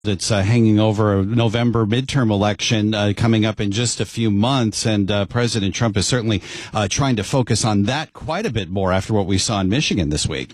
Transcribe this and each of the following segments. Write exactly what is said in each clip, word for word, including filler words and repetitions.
It's uh, hanging over a November midterm election uh, coming up in just a few months, and uh, President Trump is certainly uh, trying to focus on that quite a bit more after what we saw in Michigan this week.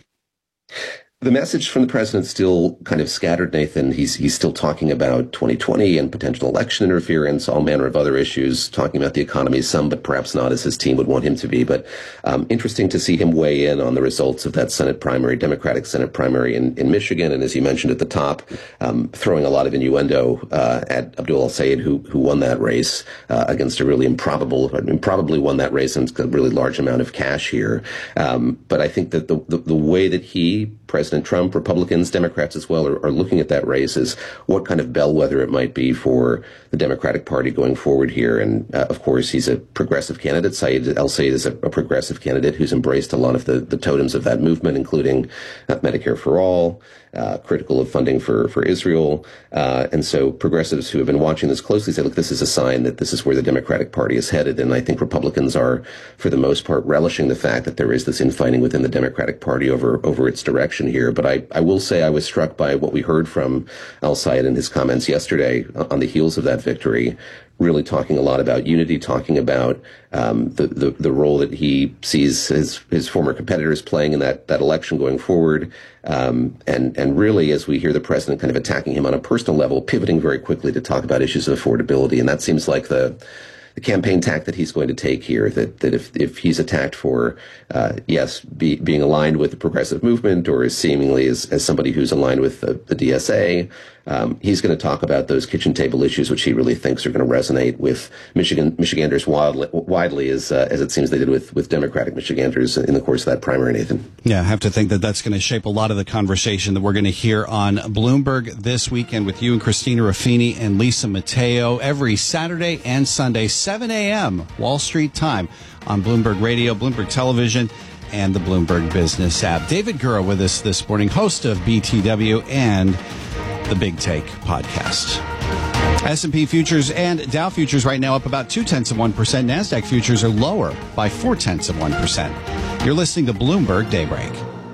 The message from the president is still kind of scattered, Nathan. He's he's still talking about twenty twenty and potential election interference, all manner of other issues, talking about the economy some, but perhaps not as his team would want him to be. But um, interesting to see him weigh in on the results of that Senate primary, Democratic Senate primary in, in Michigan. And as you mentioned at the top, um, throwing a lot of innuendo uh, at Abdul El-Sayed, who who won that race uh, against a really improbable, I mean, probably won that race and a really large amount of cash here. Um, but I think that the, the, the way that he, President Trump, Republicans, Democrats as well, are, are looking at that race as what kind of bellwether it might be for the Democratic Party going forward here. And, uh, of course, he's a progressive candidate. Saeed El-Sayed is a, a progressive candidate who's embraced a lot of the, the totems of that movement, including uh, Medicare for All, uh, critical of funding for, for Israel. Uh, and so progressives who have been watching this closely say, look, this is a sign that this is where the Democratic Party is headed. And I think Republicans are, for the most part, relishing the fact that there is this infighting within the Democratic Party over, over its direction here. But I, I will say I was struck by what we heard from El-Sayed in his comments yesterday on the heels of that victory, really talking a lot about unity, talking about um, the, the, the role that he sees his, his former competitors playing in that, that election going forward. Um, and, and really, as we hear the president kind of attacking him on a personal level, pivoting very quickly to talk about issues of affordability. And that seems like the the campaign tack that he's going to take here, that, that if, if he's attacked for, uh, yes, be, being aligned with the progressive movement or as seemingly as, as somebody who's aligned with the, the D S A, um, he's going to talk about those kitchen table issues, which he really thinks are going to resonate with Michigan, Michiganders widely, widely as, uh, as it seems they did with, with Democratic Michiganders in the course of that primary, Nathan. Yeah, I have to think that that's going to shape a lot of the conversation that we're going to hear on Bloomberg this weekend with you and Christina Ruffini and Lisa Mateo every Saturday and Sunday, seven a.m. Wall Street time on Bloomberg Radio, Bloomberg Television, and the Bloomberg Business app. David Gura with us this morning, host of B T W and the Big Take podcast. S and P futures and Dow futures right now up about two-tenths of one percent. NASDAQ futures are lower by four-tenths of one percent. You're listening to Bloomberg Daybreak.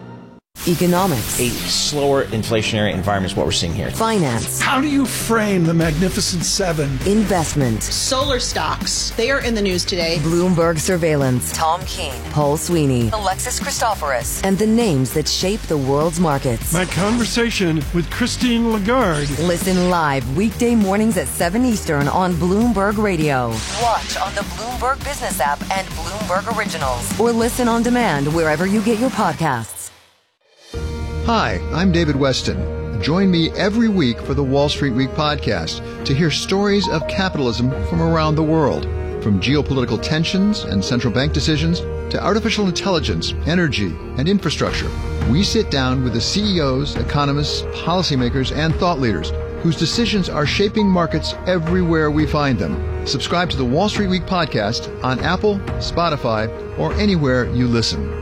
Economics. A slower inflationary environment is what we're seeing here. Finance. How do you frame the Magnificent Seven? Investment. Solar stocks. They are in the news today. Bloomberg Surveillance. Tom Keene. Paul Sweeney. Alexis Christoforous. And the names that shape the world's markets. My conversation with Christine Lagarde. Listen live weekday mornings at seven Eastern on Bloomberg Radio. Watch on the Bloomberg Business app and Bloomberg Originals. Or listen on demand wherever you get your podcasts. Hi, I'm David Weston. Join me every week for the Wall Street Week podcast to hear stories of capitalism from around the world. From geopolitical tensions and central bank decisions to artificial intelligence, energy, and infrastructure, we sit down with the C E Os, economists, policymakers, and thought leaders whose decisions are shaping markets everywhere we find them. Subscribe to the Wall Street Week podcast on Apple, Spotify, or anywhere you listen.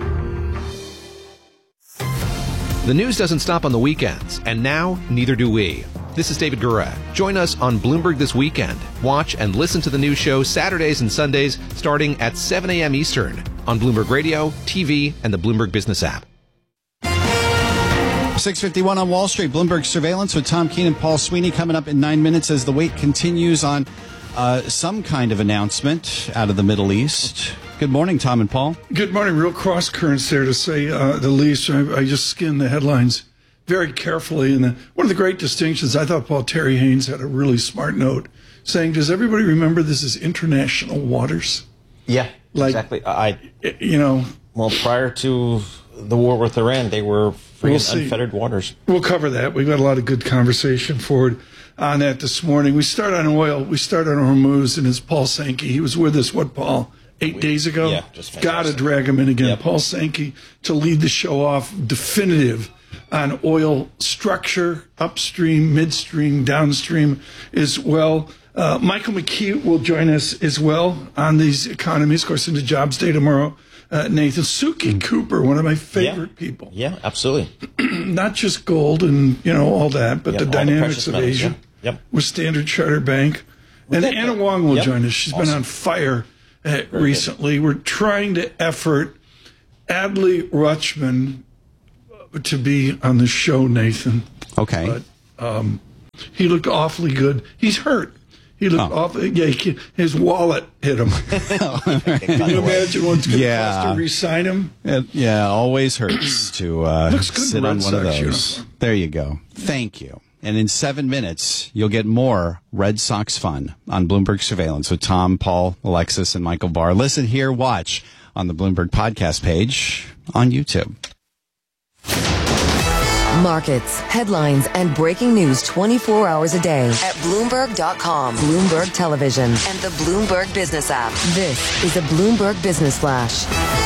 The news doesn't stop on the weekends, and now neither do we. This is David Gura. Join us on Bloomberg This Weekend. Watch and listen to the news show Saturdays and Sundays starting at seven a.m. Eastern on Bloomberg Radio, T V, and the Bloomberg Business app. six fifty-one on Wall Street. Bloomberg Surveillance with Tom Keene and Paul Sweeney coming up in nine minutes as the wait continues on uh, some kind of announcement out of the Middle East. Good morning, Tom and Paul. Good morning. Real cross currents there, to say uh, the least. I, I just skimmed the headlines very carefully. And the, one of the great distinctions, I thought Paul Terry Haynes had a really smart note saying, does everybody remember this is international waters? Yeah, like, exactly. I, you know. Well, prior to the war with Iran, they were free We'll and unfettered waters. We'll cover that. We've got a lot of good conversation forward on that this morning. We start on oil. We start on Hormuz, and it's Paul Sankey. He was with us, what, Paul? Eight we, days ago? Yeah, just Got to drag him in again. Yep. Paul Sankey to lead the show off, definitive on oil structure, upstream, midstream, downstream as well. Uh, Michael McKee will join us as well on these economies. Of course, in the jobs day tomorrow. Uh, Nathan, Suki mm. Cooper, one of my favorite yeah. people. Yeah, absolutely. Not just gold and, you know, all that, but yep, the dynamics the of metals, Asia yeah. Yep. with Standard Chartered Bank. And that, Anna Wong will yep. join us. She's awesome. been on fire uh, recently. Good. We're trying to effort Adley Rutschman to be on the show, Nathan. Okay. But um, He looked awfully good. He's hurt. He looked Oh. awful. Yeah, he, his wallet hit him. Can you imagine what's going to Yeah. cost to re-sign him? It, yeah, always hurts to uh, Looks good sit in on Red one of Sox those. uniform. There you go. Thank you. And in seven minutes, you'll get more Red Sox fun on Bloomberg Surveillance with Tom, Paul, Alexis, and Michael Barr. Listen, hear, watch on the Bloomberg podcast page on YouTube. Markets, headlines, and breaking news twenty-four hours a day at Bloomberg dot com, Bloomberg Television, and the Bloomberg Business app. This is a Bloomberg Business Flash.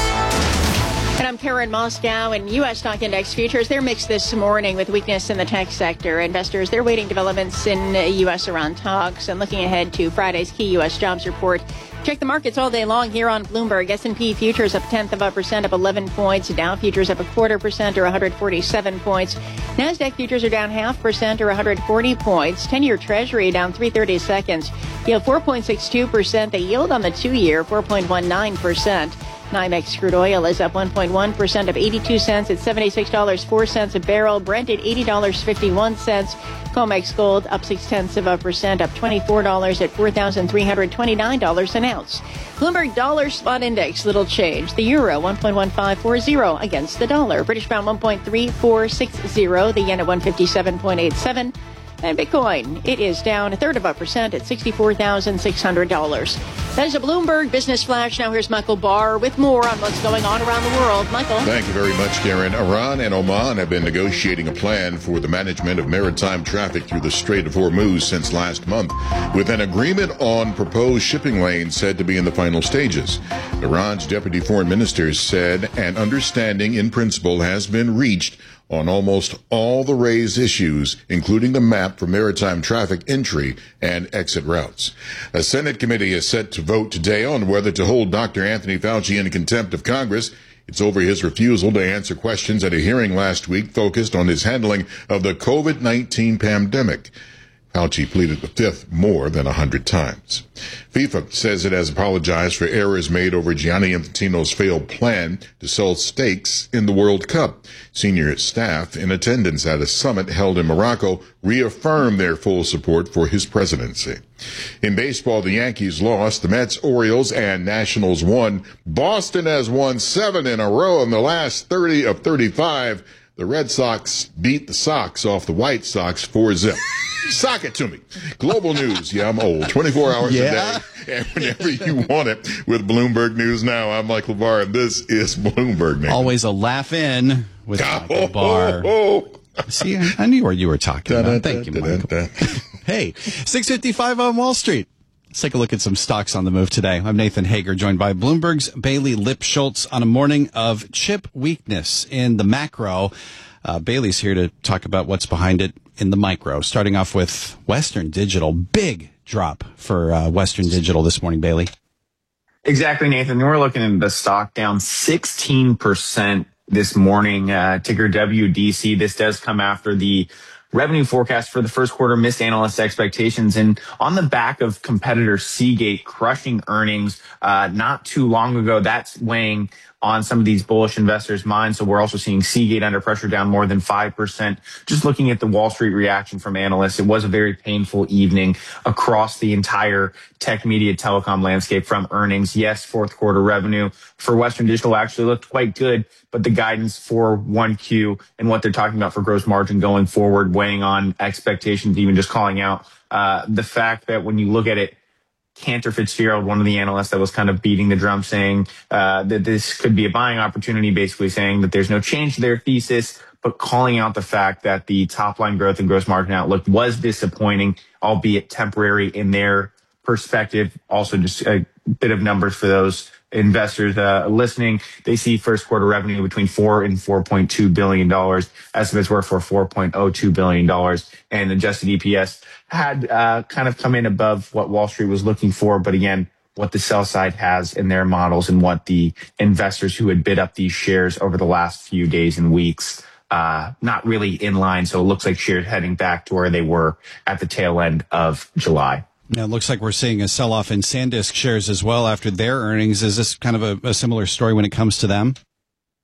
And I'm Karen Moscow. And U S stock index futures, they're mixed this morning with weakness in the tech sector. Investors, they're waiting developments in the U S around talks and looking ahead to Friday's key U S jobs report. Check the markets all day long here on Bloomberg. S and P futures up a tenth of a percent, up eleven points. Dow futures up a quarter percent, or one hundred forty-seven points. NASDAQ futures are down half percent, or one hundred forty points. ten-year Treasury down three thirty-seconds. Yield four point six two percent. The yield on the two-year, four point one nine percent. NYMEX crude oil is up one point one percent, up eighty-two cents at seventy-six dollars and four cents a barrel. Brent at eighty dollars and fifty-one cents. COMEX gold up six tenths of a percent, up twenty-four dollars at four thousand three hundred twenty-nine dollars an ounce. Bloomberg dollar spot index, little change. The euro one point one five four zero against the dollar. British pound one point three four six zero. The yen at one fifty-seven point eight seven. And Bitcoin, it is down a third of a percent at sixty-four thousand six hundred dollars. That is a Bloomberg Business Flash. Now here's Michael Barr with more on what's going on around the world. Michael. Thank you very much, Karen. Iran and Oman have been negotiating a plan for the management of maritime traffic through the Strait of Hormuz since last month, with an agreement on proposed shipping lanes said to be in the final stages. Iran's deputy foreign minister said an understanding in principle has been reached on almost all the raised issues, including the map for maritime traffic entry and exit routes. A Senate committee is set to vote today on whether to hold Doctor Anthony Fauci in contempt of Congress. It's over his refusal to answer questions at a hearing last week focused on his handling of the COVID nineteen pandemic. Fauci pleaded the fifth more than a hundred times. FIFA says it has apologized for errors made over Gianni Infantino's failed plan to sell stakes in the World Cup. Senior staff in attendance at a summit held in Morocco reaffirmed their full support for his presidency. In baseball, the Yankees lost. The Mets, Orioles, and Nationals won. Boston has won seven in a row in the last thirty of thirty-five. The Red Sox beat the Sox off the White Sox four zip. Sock it to me. Global news. Yeah, I'm old. twenty-four hours Yeah. a day. And whenever you want it with Bloomberg News Now, I'm Michael Barr, and this is Bloomberg News. Always a laugh in with Michael Oh, Barr. oh, oh. See, I knew what you were talking about. Da-da-da, Thank you, Michael. da-da-da. Hey, six fifty-five on Wall Street. Let's take a look at some stocks on the move today. I'm Nathan Hager, joined by Bloomberg's Bailey Lipschultz on a morning of chip weakness in the macro. Uh, Bailey's here to talk about what's behind it in the micro, starting off with Western Digital. Big drop for uh, Western Digital this morning, Bailey. Exactly, Nathan. We're looking at the stock down sixteen percent this morning, uh, ticker W D C. This does come after the revenue forecast for the first quarter missed analyst expectations, and on the back of competitor Seagate crushing earnings uh, not too long ago. That's weighing on some of these bullish investors' minds. So we're also seeing Seagate under pressure, down more than five percent. Just looking at the Wall Street reaction from analysts, it was a very painful evening across the entire tech, media, telecom landscape from earnings. Yes, fourth quarter revenue for Western Digital actually looked quite good, but the guidance for one Q and what they're talking about for gross margin going forward, weighing on expectations, even just calling out uh, the fact that when you look at it, Cantor Fitzgerald, one of the analysts that was kind of beating the drum, saying uh, that this could be a buying opportunity, basically saying that there's no change to their thesis, but calling out the fact that the top line growth and gross margin outlook was disappointing, albeit temporary in their perspective. Also, just a bit of numbers for those investors uh, listening. They see first quarter revenue between four and four point two billion dollars. Estimates were for four point oh two billion dollars, and adjusted E P S had uh, kind of come in above what Wall Street was looking for. But again, what the sell side has in their models and what the investors who had bid up these shares over the last few days and weeks, uh, not really in line. So it looks like shares heading back to where they were at the tail end of July. Now, it looks like we're seeing a sell-off in SanDisk shares as well after their earnings. Is this kind of a, a similar story when it comes to them?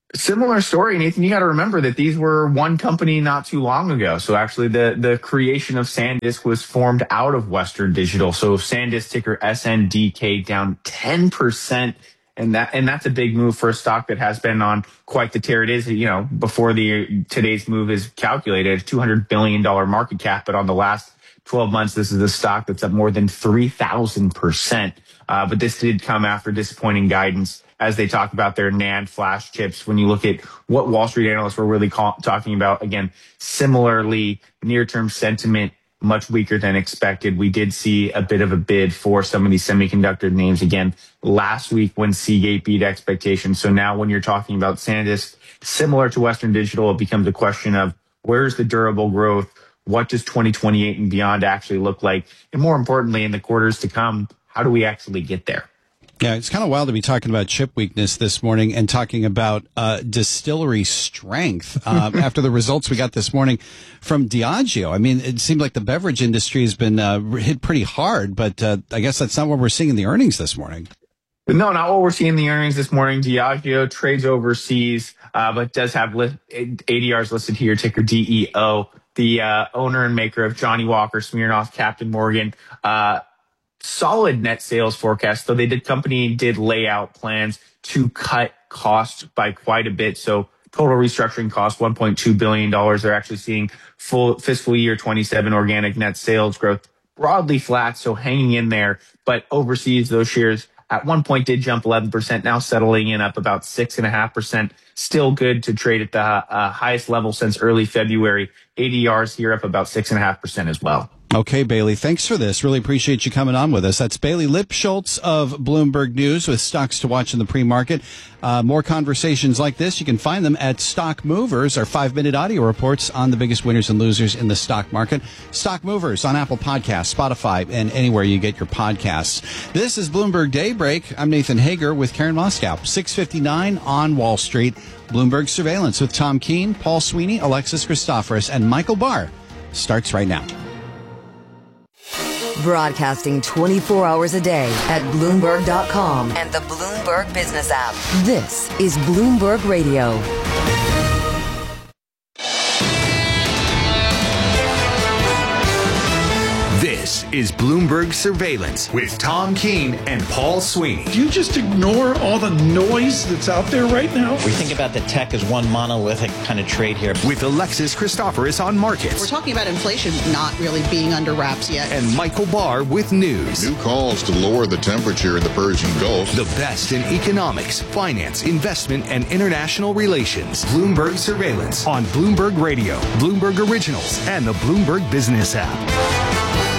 Similar story, Nathan. You got to remember that these were one company not too long ago. So actually the, the creation of SanDisk was formed out of Western Digital. So SanDisk, ticker S N D K, down ten percent. And that, and that's a big move for a stock that has been on quite the tear. It is, you know, before the, today's move is calculated, two hundred billion dollars market cap. But on the last twelve months, this is a stock that's up more than three thousand percent. Uh, but this did come after disappointing guidance as they talk about their NAND flash chips. When you look at what Wall Street analysts were really call, talking about, again, similarly, near-term sentiment much weaker than expected. We did see a bit of a bid for some of these semiconductor names again last week when Seagate beat expectations. So now when you're talking about SanDisk, similar to Western Digital, it becomes a question of where's the durable growth? What does twenty twenty-eight and beyond actually look like? And more importantly, in the quarters to come, how do we actually get there? Yeah, it's kind of wild to be talking about chip weakness this morning and talking about uh, distillery strength uh, after the results we got this morning from Diageo. I mean, it seemed like the beverage industry has been uh, hit pretty hard, but uh, I guess that's not what we're seeing in the earnings this morning. No, not what we're seeing in the earnings this morning. Diageo trades overseas, uh, but does have li- A D Rs listed here, ticker D E O. The uh, owner and maker of Johnnie Walker, Smirnoff, Captain Morgan, uh, solid net sales forecast, though they did company did lay out plans to cut costs by quite a bit. So total restructuring costs one point two billion dollars. They're actually seeing full fiscal year twenty-seven organic net sales growth broadly flat, so hanging in there. But overseas, those shares at one point did jump eleven percent, now settling in up about six point five percent. Still good to trade at the uh, highest level since early February. A D Rs here up about six point five percent as well. Okay, Bailey, thanks for this. Really appreciate you coming on with us. That's Bailey Lipschultz of Bloomberg News with stocks to watch in the pre-market. Uh, more conversations like this, you can find them at Stock Movers, our five-minute audio reports on the biggest winners and losers in the stock market. Stock Movers on Apple Podcasts, Spotify, and anywhere you get your podcasts. This is Bloomberg Daybreak. I'm Nathan Hager with Karen Moskow. six fifty-nine on Wall Street. Bloomberg Surveillance with Tom Keene, Paul Sweeney, Alexis Christoforous, and Michael Barr starts right now. Broadcasting twenty-four hours a day at Bloomberg dot com and the Bloomberg Business app. This is Bloomberg Radio. This is Bloomberg Surveillance with Tom Keene and Paul Sweeney. Do you just ignore all the noise that's out there right now? We think about the tech as one monolithic kind of trade here. With Alexis Christoforous on markets. We're talking about inflation not really being under wraps yet. And Michael Barr with news. New calls to lower the temperature in the Persian Gulf. The best in economics, finance, investment, and international relations. Bloomberg Surveillance on Bloomberg Radio, Bloomberg Originals, and the Bloomberg Business app.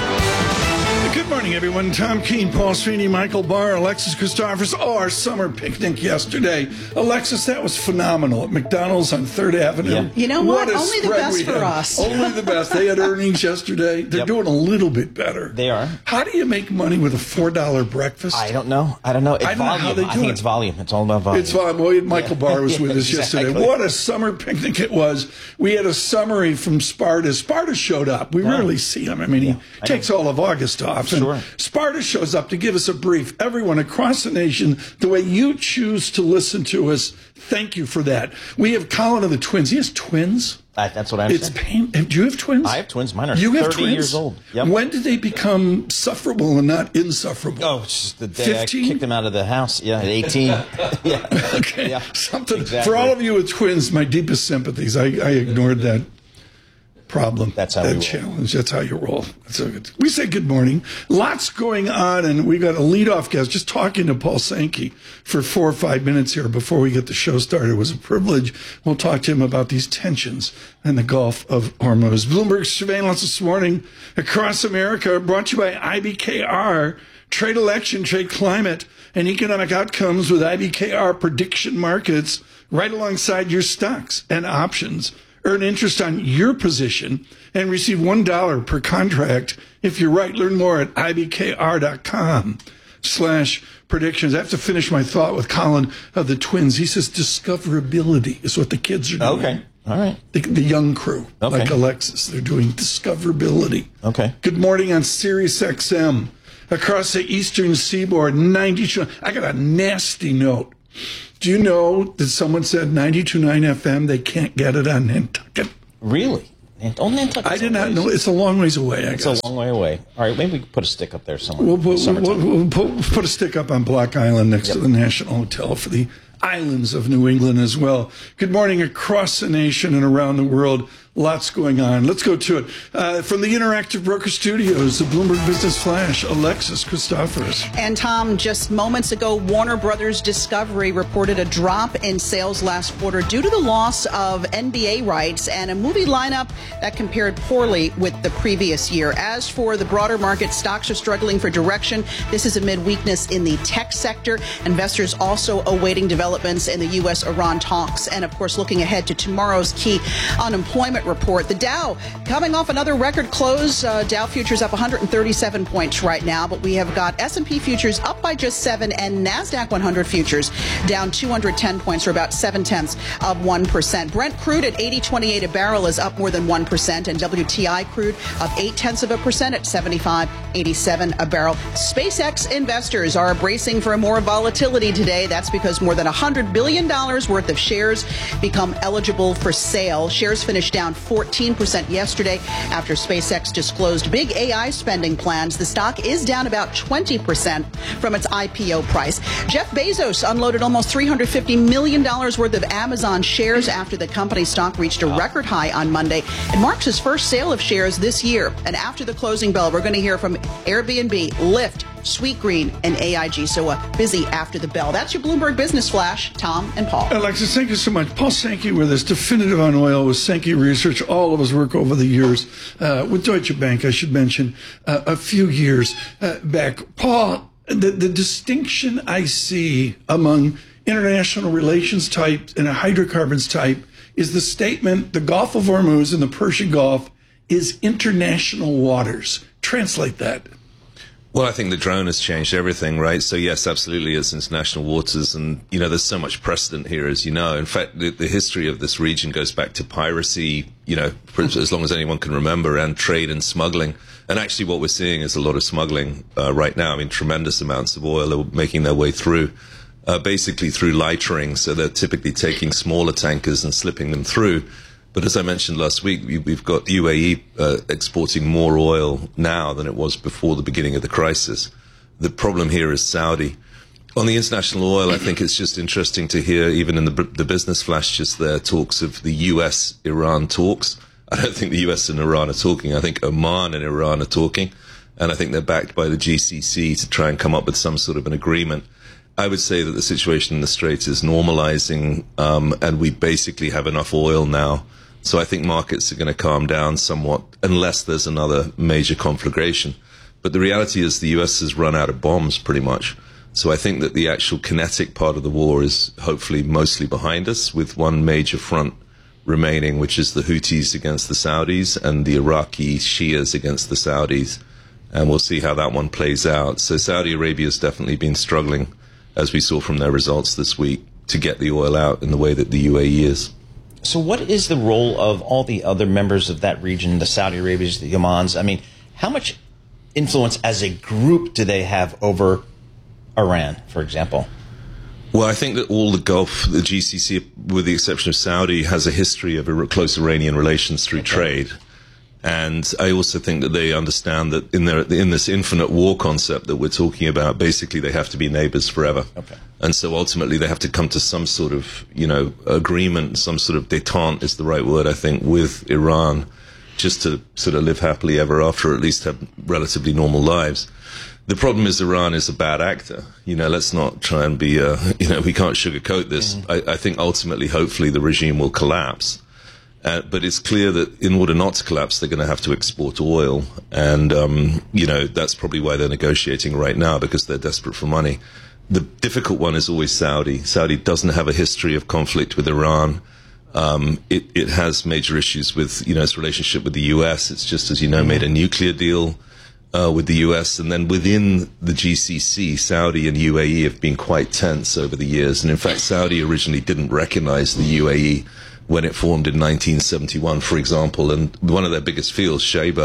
Good morning, everyone. Tom Keene, Paul Sweeney, Michael Barr, Alexis Christoforous. Oh, our summer picnic yesterday. Alexis, that was phenomenal at McDonald's on third Avenue. Yeah. You know what? Only the best for had. us. Only the best. They had earnings yesterday. They're Yep. doing a little bit better. They are. How do you make money with a four dollar breakfast? I don't know. I don't know. It's I don't know volume. how they I do think it. it's volume. It's all about volume. It's volume. Well, Michael Yeah. Barr was with Yeah, us yesterday. exactly. What a summer picnic it was. We had a summary from Sparta. Sparta showed up. We Yeah. rarely see him. I mean, Yeah, he I takes know. all of August off. And Sure. Sparta shows up to give us a brief. Everyone across the nation, the way you choose to listen to us, thank you for that. We have Colin of the Twins. He has twins. I, that's what I'm It's saying. pain. Do you have twins? I have twins. Mine are you have thirty twins? years old. Yep. When did they become sufferable and not insufferable? Oh, it's just the day fifteen? I kicked them out of the house. Yeah, at eighteen. yeah. Okay. Yeah. Something Exactly. for all of you with twins. My deepest sympathies. I, I ignored that problem. That's how that we roll. challenge. That's how you roll. So good. We say good morning. Lots going on, and we got a leadoff guest. Just talking to Paul Sankey for four or five minutes here before we get the show started. It was a privilege. We'll talk to him about these tensions in the Gulf of Hormuz. Bloomberg Surveillance this morning across America, brought to you by I B K R. Trade election, trade climate, and economic outcomes with I B K R prediction markets right alongside your stocks and options. Earn interest on your position and receive one dollar per contract if you're right. Learn more at ibkr.com slash predictions. I have to finish my thought with Colin of the Twins. He says discoverability is what the kids are doing. Okay. All right. The, the young crew, Okay. like Alexis, they're doing discoverability. Okay. Good morning on Sirius X M. Across the eastern seaboard, ninety. I got a nasty note Do you know that someone said ninety-two point nine F M, they can't get it on Nantucket? Really? Oh, Nantucket. I did not know. It's a long ways away, I it's guess. It's a long way away. All right, maybe we can put a stick up there somewhere. We'll put, we'll, we'll put, put a stick up on Block Island next yep. to the National Hotel for the islands of New England as well. Good morning across the nation and around the world. Lots going on. Let's go to it. Uh, from the Interactive Broker Studios, the Bloomberg Business Flash, Alexis Christoforous. And Tom, just moments ago, Warner Brothers Discovery reported a drop in sales last quarter due to the loss of N B A rights and a movie lineup that compared poorly with the previous year. As for the broader market, stocks are struggling for direction. This is amid weakness in the tech sector. Investors also awaiting developments in the U S Iran talks. And, of course, looking ahead to tomorrow's key unemployment report. The Dow coming off another record close. Uh, Dow futures up one hundred thirty-seven points right now, but we have got S and P futures up by just seven and NASDAQ one hundred futures down two hundred ten points, or about seven tenths of one percent. Brent crude at eighty twenty-eight a barrel is up more than one percent, and W T I crude up eight tenths of a percent at seventy-five eighty-seven a barrel. SpaceX investors are bracing for more volatility today. That's because more than one hundred billion dollars worth of shares become eligible for sale. Shares finished down fourteen percent yesterday after SpaceX disclosed big A I spending plans. The stock is down about twenty percent from its I P O price. Jeff Bezos unloaded almost three hundred fifty million dollars worth of Amazon shares after the company stock reached a record high on Monday. It marks his first sale of shares this year. And after the closing bell, we're going to hear from Airbnb, Lyft, Sweetgreen, and A I G. So uh, busy after the bell. That's your Bloomberg Business Flash. Tom and Paul. Alexis, thank you so much. Paul Sankey with us, definitive on oil with Sankey Research. All of his work over the years uh, with Deutsche Bank, I should mention, uh, a few years uh, back. Paul, the, the distinction I see among international relations type and hydrocarbons type is the statement, the Gulf of Hormuz and the Persian Gulf is international waters. Translate that. Well, I think the drone has changed everything, right? So, yes, absolutely, it's international waters. And, you know, there's so much precedent here, as you know. In fact, the, the history of this region goes back to piracy, you know, for as long as anyone can remember, and trade and smuggling. And actually what we're seeing is a lot of smuggling uh, right now. I mean, tremendous amounts of oil are making their way through, uh, basically through lightering. So they're typically taking smaller tankers and slipping them through. But as I mentioned last week, we've got U A E uh, exporting more oil now than it was before the beginning of the crisis. The problem here is Saudi. On the international oil, I think it's just interesting to hear, even in the, the business flash just there, talks of the U S Iran talks. I don't think the U S and Iran are talking. I think Oman and Iran are talking. And I think they're backed by the G C C to try and come up with some sort of an agreement. I would say that the situation in the Straits is normalizing, um, and we basically have enough oil now. So I think markets are going to calm down somewhat unless there's another major conflagration. But the reality is the U S has run out of bombs pretty much. So I think that the actual kinetic part of the war is hopefully mostly behind us, with one major front remaining, which is the Houthis against the Saudis and the Iraqi Shias against the Saudis. And we'll see how that one plays out. So Saudi Arabia has definitely been struggling, as we saw from their results this week, to get the oil out in the way that the U A E is. So what is the role of all the other members of that region, the Saudi Arabias, the Omans? I mean, how much influence as a group do they have over Iran, for example? Well, I think that all the Gulf, the G C C, with the exception of Saudi, has a history of close Iranian relations through okay. trade. And I also think that they understand that in their in this infinite war concept that we're talking about, basically they have to be neighbors forever. Okay. And so ultimately they have to come to some sort of, you know, agreement, some sort of détente is the right word, I think, with Iran, just to sort of live happily ever after, or at least have relatively normal lives. The problem is Iran is a bad actor. You know, let's not try and be, uh, you know, we can't sugarcoat this. Mm-hmm. I, I think ultimately, hopefully, the regime will collapse. Uh, but it's clear that in order not to collapse, they're going to have to export oil. And, um, you know, that's probably why they're negotiating right now, because they're desperate for money. The difficult one is always Saudi. Saudi doesn't have a history of conflict with Iran. Um, it, it has major issues with, you know, its relationship with the U S. It's just, as you know, made a nuclear deal uh, with the U S. And then within the G C C, Saudi and U A E have been quite tense over the years. And in fact, Saudi originally didn't recognize the U A E when it formed in nineteen seventy-one, for example. And one of their biggest fields, Shaiba,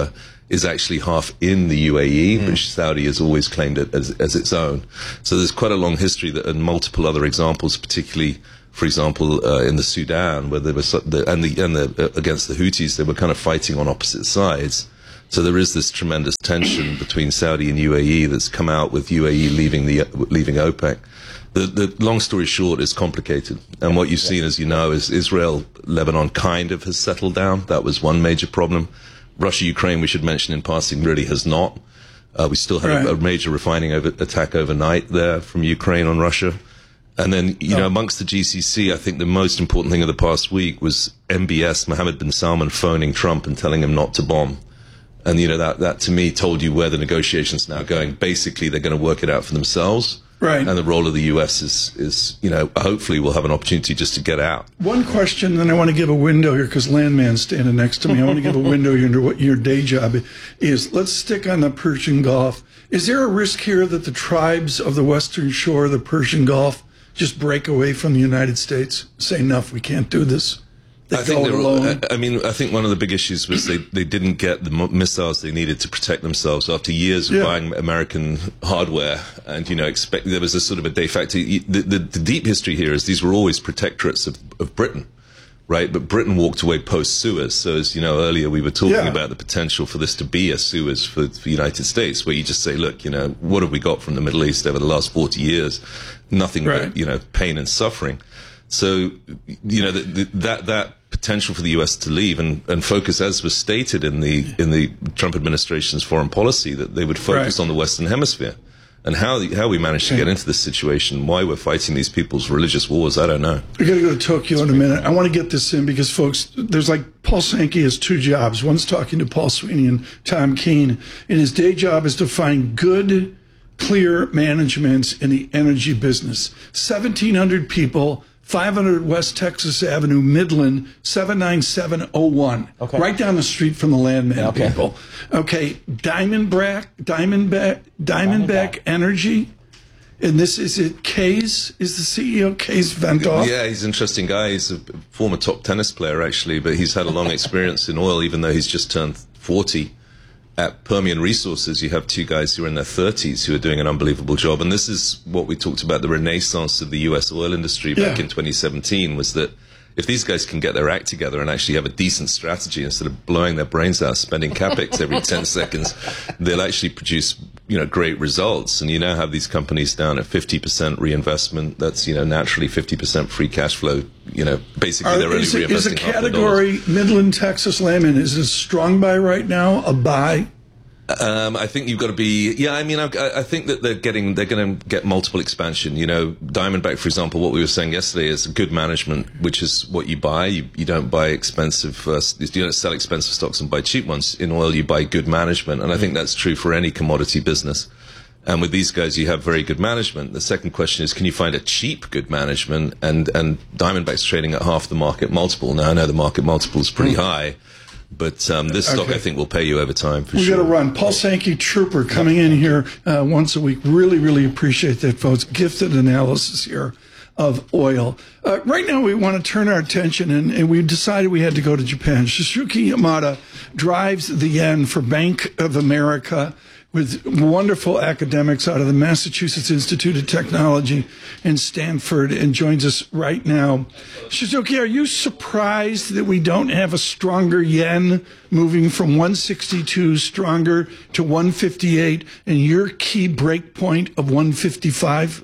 is actually half in the U A E, mm. which Saudi has always claimed it as, as its own. So there's quite a long history that, and multiple other examples, particularly, for example, uh, in the Sudan, where there was the, and the and the uh, against the Houthis, they were kind of fighting on opposite sides. So there is this tremendous tension between Saudi and U A E that's come out with U A E leaving the leaving OPEC. The, the long story short is complicated, and what you've seen, as you know, is Israel, Lebanon kind of has settled down. That was one major problem. Russia, Ukraine, we should mention in passing, really has not. Uh, we still had right. a, a major refining over, attack overnight there from Ukraine on Russia. And then, you oh. know, amongst the G C C, I think the most important thing of the past week was M B S, Mohammed bin Salman, phoning Trump and telling him not to bomb. And, you know, that, that to me told you where the negotiations are now going. Basically, they're going to work it out for themselves. Right. And the role of the U S is, is, you know, hopefully we'll have an opportunity just to get out. One question, then I want to give a window here because Landman's standing next to me. I want to give a window here into what your day job is. Let's stick on the Persian Gulf. Is there a risk here that the tribes of the Western Shore of the Persian Gulf just break away from the United States, say, enough, we can't do this? They I think alone. I mean, I think one of the big issues was they, they didn't get the missiles they needed to protect themselves after years of yeah. buying American hardware, and you know, expect there was a sort of a de facto. The, the, the deep history here is these were always protectorates of, of Britain, right? But Britain walked away post Suez. So as you know, earlier we were talking yeah. about the potential for this to be a Suez for, for the United States, where you just say, look, you know, what have we got from the Middle East over the last forty years? Nothing right. but you know, pain and suffering. So, you know, the, the, that that potential for the U S to leave and, and focus, as was stated in the in the Trump administration's foreign policy, that they would focus right. on the Western Hemisphere. And how the, how we managed to get into this situation, why we're fighting these people's religious wars, I don't know. We're going to go to Tokyo in a minute. I want to get this in because, folks, there's like Paul Sankey has two jobs. One's talking to Paul Sweeney and Tom Keene. And his day job is to find good, clear management in the energy business. seventeen hundred people, five hundred West Texas Avenue, Midland, seven nine seven oh one. Okay. Right down the street from the Landman okay. people. Okay, Diamondback, Diamondback, Diamondback, Diamondback Energy. And this is it, Kays is the C E O, Kays Ventoff. Yeah, he's an interesting guy. He's a former top tennis player, actually, but he's had a long experience in oil, even though he's just turned forty. At Permian Resources, you have two guys who are in their thirties who are doing an unbelievable job. And this is what we talked about, the renaissance of the U S oil industry back yeah. in twenty seventeen, was that if these guys can get their act together and actually have a decent strategy instead of blowing their brains out, spending capex every ten seconds, they'll actually produce, you know, great results. And you now have these companies down at fifty percent reinvestment. That's, you know, naturally fifty percent free cash flow. You know, basically Are, they're only is it, reinvesting is a category, Midland, Texas, Landman, is it a strong buy right now, a buy? Um, I think you've got to be, yeah, I mean, I, I think that they're getting, they're going to get multiple expansion. You know, Diamondback, for example, what we were saying yesterday is good management, which is what you buy. You, you don't buy expensive, uh, you don't sell expensive stocks and buy cheap ones. In oil, you buy good management. And I think that's true for any commodity business. And with these guys, you have very good management. The second question is, can you find a cheap good management? And, and Diamondback's trading at half the market multiple. Now, I know the market multiple is pretty high. But um, this stock, okay. I think, will pay you over time for we sure. We got to run. Paul Sankey, Trooper, coming in here uh, once a week. Really, really appreciate that, folks. Gifted analysis here of oil. Uh, right now, we want to turn our attention, and, and we decided we had to go to Japan. Shusuke Yamada drives the yen for Bank of America, with wonderful academics out of the Massachusetts Institute of Technology in Stanford, and joins us right now. Shizuki, are you surprised that we don't have a stronger yen moving from one sixty-two stronger to one fifty-eight and your key break point of one fifty-five?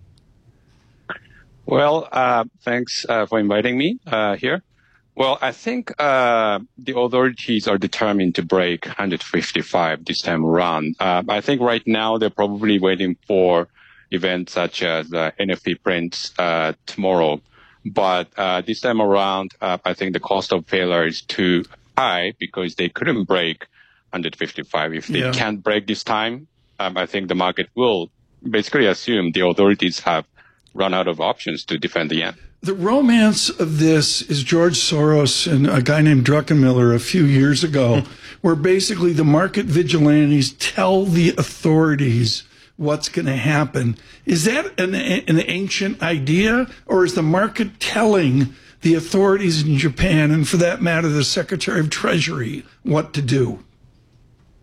Well, uh, thanks uh, for inviting me uh, here. Well, I think uh the authorities are determined to break one fifty-five this time around. Uh, I think right now they're probably waiting for events such as uh, N F T prints uh, tomorrow. But uh, this time around, uh, I think the cost of failure is too high because they couldn't break one fifty-five. If they yeah. can't break this time, um, I think the market will basically assume the authorities have run out of options to defend the yen. The romance of this is George Soros and a guy named Druckenmiller a few years ago, where basically the market vigilantes tell the authorities what's going to happen. Is that an, an ancient idea, or is the market telling the authorities in Japan, and for that matter, the Secretary of Treasury, what to do?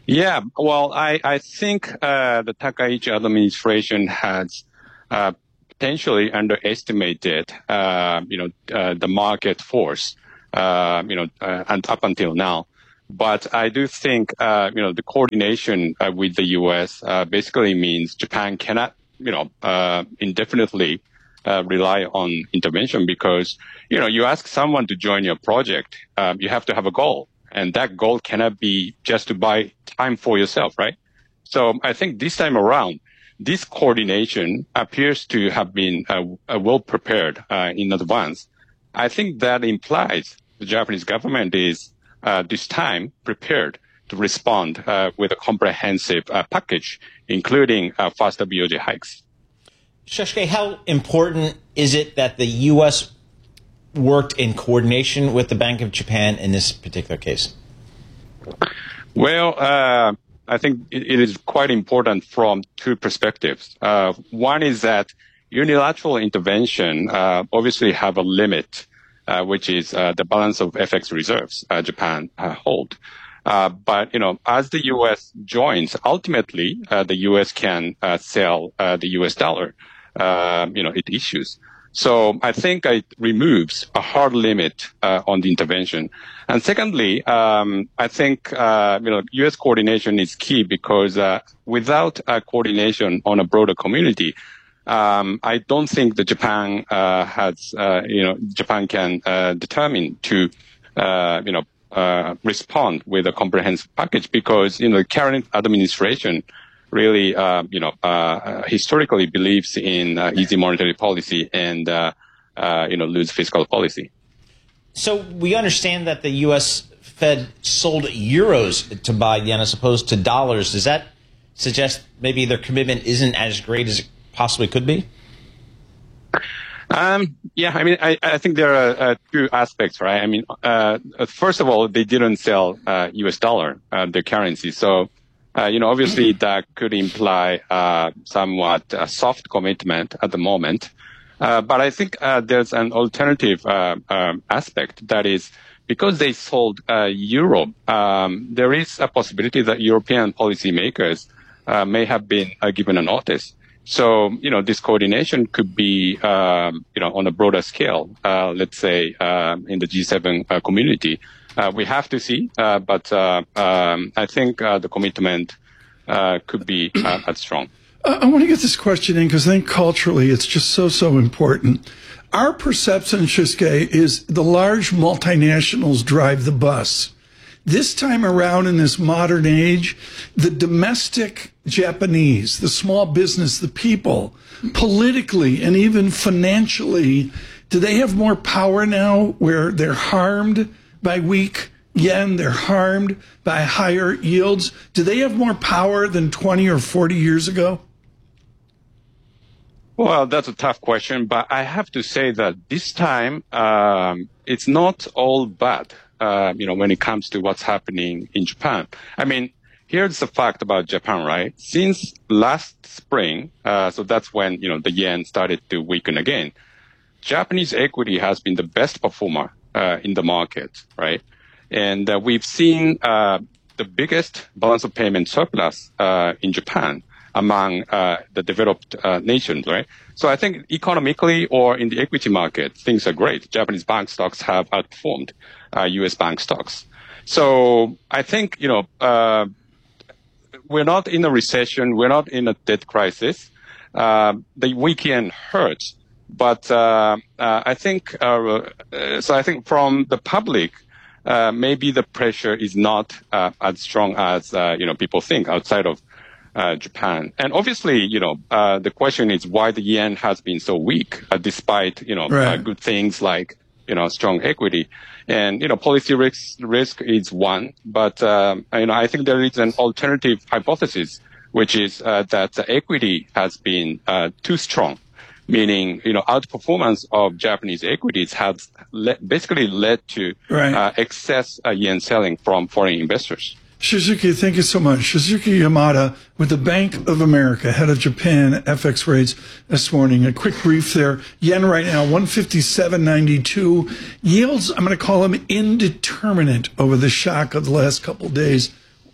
Yeah, well, I, I think uh, the Takaichi administration has uh, potentially underestimated, uh, you know, uh, the market force, uh, you know, uh, and up until now. But I do think, uh, you know, the coordination uh, with the U S uh, basically means Japan cannot, you know, uh, indefinitely uh, rely on intervention because, you know, you ask someone to join your project, um, you have to have a goal. And that goal cannot be just to buy time for yourself, right? So I think this time around, this coordination appears to have been uh, uh, well prepared uh, in advance. I think that implies the Japanese government is uh, this time prepared to respond uh, with a comprehensive uh, package, including uh, faster B O J hikes. Shosuke, how important is it that the U S worked in coordination with the Bank of Japan in this particular case? Well, uh, I think it, it is quite important from two perspectives. Uh, one is that unilateral intervention uh, obviously have a limit, uh, which is uh, the balance of F X reserves uh, Japan uh, hold. Uh, but, you know, as the U S joins, ultimately, uh, the U S can uh, sell uh, the U S dollar, uh, you know, it issues. So I think it removes a hard limit uh, on the intervention. And secondly, um, I think uh, you know U S coordination is key because uh, without uh, coordination on a broader community, um, I don't think that Japan uh, has uh, you know Japan can uh, determine to uh, you know uh, respond with a comprehensive package because you know the current administration really, uh, you know, uh, historically believes in uh, easy monetary policy and, uh, uh, you know, loose fiscal policy. So we understand that the U S Fed sold euros to buy yen as opposed to dollars. Does that suggest maybe their commitment isn't as great as it possibly could be? Um, yeah, I mean, I, I think there are uh, two aspects, right? I mean, uh, first of all, they didn't sell uh, U S dollar, uh, their currency. So, Uh, you know, obviously that could imply uh, somewhat uh, soft commitment at the moment. Uh, but I think uh, there's an alternative uh, um, aspect that is because they sold uh, euro, um, there is a possibility that European policymakers uh, may have been uh, given a notice. So, you know, this coordination could be, um, you know, on a broader scale, uh, let's say uh, in the G seven uh, community. Uh, we have to see, uh, but uh, um, I think uh, the commitment uh, could be uh, as strong. Uh, I want to get this question in because I think culturally it's just so, so important. Our perception, Shosuke, is the large multinationals drive the bus. This time around in this modern age, the domestic Japanese, the small business, the people, politically and even financially, do they have more power now where they're harmed by weak yen, they're harmed by higher yields? Do they have more power than twenty or forty years ago? Well, that's a tough question, but I have to say that this time um, it's not all bad, uh, you know, when it comes to what's happening in Japan. I mean, here's the fact about Japan, right? Since last spring, uh, so that's when, you know, the yen started to weaken again, Japanese equity has been the best performer Uh, in the market, right? And uh, we've seen uh, the biggest balance of payment surplus uh, in Japan among uh, the developed uh, nations, right? So I think economically or in the equity market, things are great. Japanese bank stocks have outperformed uh, U S bank stocks. So I think, you know, uh, we're not in a recession. We're not in a debt crisis. Uh, the weak yen hurts. But uh, uh, I think uh, uh, so. I think from the public, uh, maybe the pressure is not uh, as strong as uh, you know people think outside of uh, Japan. And obviously, you know, uh, the question is why the yen has been so weak, uh, despite you know right. uh, good things like you know strong equity. And you know, policy risk risk is one, but um, you know, I think there is an alternative hypothesis, which is uh, that the equity has been uh, too strong. Meaning, you know, outperformance of Japanese equities has le- basically led to right. uh, excess uh, yen selling from foreign investors. Shizuki, thank you so much. Shizuki Yamada with the Bank of America, head of Japan F X rates this morning. A quick brief there. Yen right now, one fifty-seven ninety-two. Yields, I'm going to call them indeterminate over the shock of the last couple of days.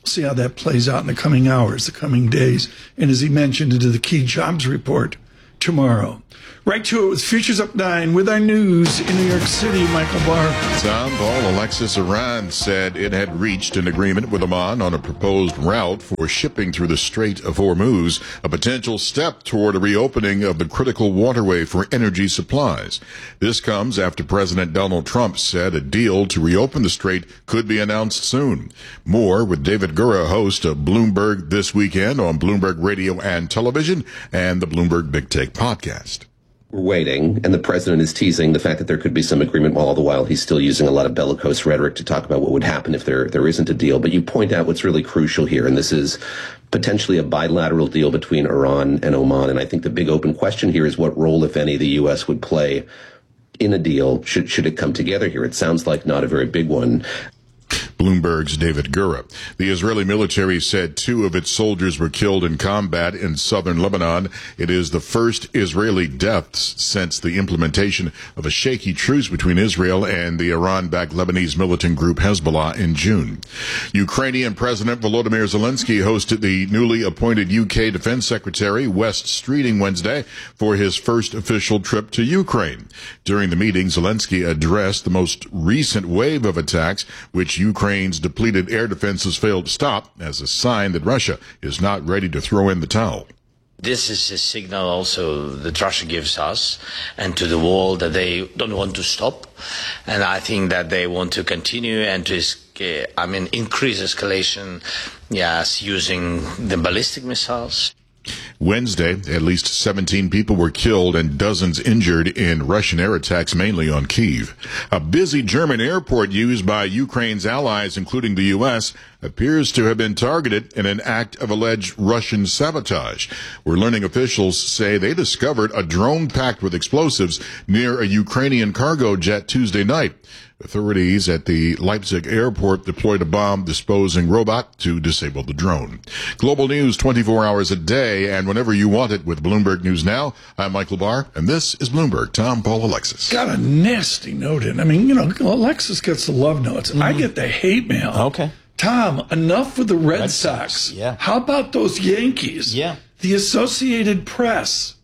See how that plays out in the coming hours, the coming days, and as he mentioned, into the key jobs report tomorrow. Right to it with Futures Up nine with our news in New York City, Michael Barr. Tom Paul, Alexis, Iran said it had reached an agreement with Oman on a proposed route for shipping through the Strait of Hormuz, a potential step toward a reopening of the critical waterway for energy supplies. This comes after President Donald Trump said a deal to reopen the strait could be announced soon. More with David Gura, host of Bloomberg This Weekend on Bloomberg Radio and Television and the Bloomberg Big Take podcast. We're waiting, and the president is teasing the fact that there could be some agreement, while all the while he's still using a lot of bellicose rhetoric to talk about what would happen if there there isn't a deal. But you point out what's really crucial here, and this is potentially a bilateral deal between Iran and Oman. And I think the big open question here is what role, if any, the U S would play in a deal should should it come together here. It sounds like not a very big one. Bloomberg's David Gura. The Israeli military said two of its soldiers were killed in combat in southern Lebanon. It is the first Israeli deaths since the implementation of a shaky truce between Israel and the Iran-backed Lebanese militant group Hezbollah in June. Ukrainian President Volodymyr Zelensky hosted the newly appointed U K Defense Secretary West Streeting Wednesday for his first official trip to Ukraine. During the meeting, Zelensky addressed the most recent wave of attacks, which Ukraine's depleted air defenses failed to stop, as a sign that Russia is not ready to throw in the towel. This is a signal also that Russia gives us and to the world that they don't want to stop. And I think that they want to continue and to, I mean, increase escalation, yes, using the ballistic missiles. Wednesday, at least seventeen people were killed and dozens injured in Russian air attacks, mainly on Kyiv. A busy German airport used by Ukraine's allies, including the U S, appears to have been targeted in an act of alleged Russian sabotage. We're learning officials say they discovered a drone packed with explosives near a Ukrainian cargo jet Tuesday night. Authorities at the Leipzig airport deployed a bomb-disposing robot to disable the drone. Global news twenty-four hours a day and whenever you want it with Bloomberg News Now. I'm Michael Barr, and this is Bloomberg. Tom, Paul, Alexis. Got a nasty note in. I mean, you know, Alexis gets the love notes. Mm-hmm. I get the hate mail. Okay. Tom, enough with the Red, Red Sox. Sox. Yeah. How about those Yankees? Yeah. The Associated Press.